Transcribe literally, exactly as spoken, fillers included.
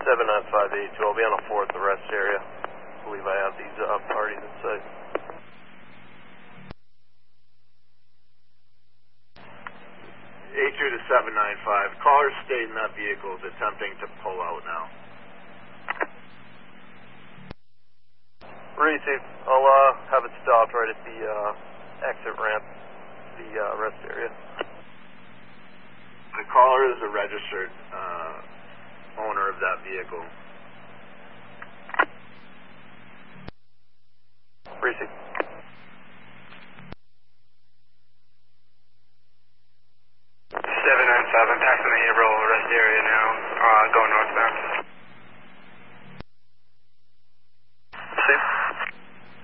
seven nine five eight two, I'll be on a fourth arrest area. I believe I have these uh, parties in sight. eight two to seven nine five, caller stayed in that vehicle is attempting to pull out now. Receive. I'll uh, have it stopped right at the uh, exit ramp, the uh, rest area. The caller is a registered uh, owner of that vehicle. Receive. seven nine five, I'm passing the Haverhill rest area now, uh, going northbound.